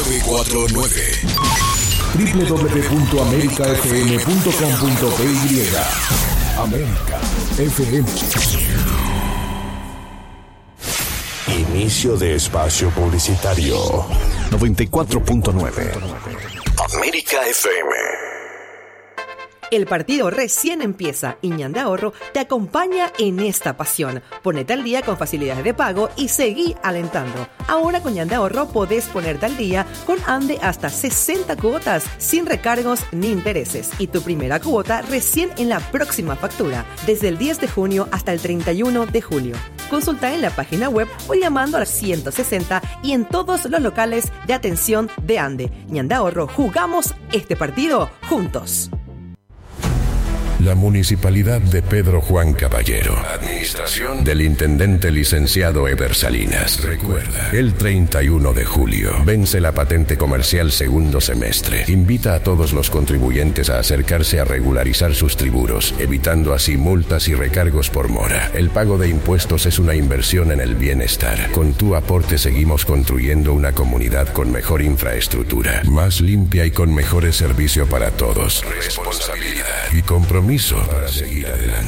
949 www.americafm.com.py. América FM. Inicio de espacio publicitario. 94.9 América FM. El partido recién empieza y Ñan de Ahorro te acompaña en esta pasión. Ponete al día con facilidades de pago y seguí alentando. Ahora con Ñan de Ahorro podés ponerte al día con Ande hasta 60 cuotas sin recargos ni intereses. Y tu primera cuota recién en la próxima factura, desde el 10 de junio hasta el 31 de julio. Consulta en la página web o llamando al 160 y en todos los locales de atención de Ande. Ñan de Ahorro, jugamos este partido juntos. La Municipalidad de Pedro Juan Caballero. Administración del Intendente Licenciado Eber Salinas. Recuerda, el 31 de julio vence la patente comercial segundo semestre. Invita a todos los contribuyentes a acercarse a regularizar sus tributos, evitando así multas y recargos por mora. El pago de impuestos es una inversión en el bienestar. Con tu aporte seguimos construyendo una comunidad con mejor infraestructura, más limpia y con mejores servicios para todos. Responsabilidad y compromiso para seguir adelante.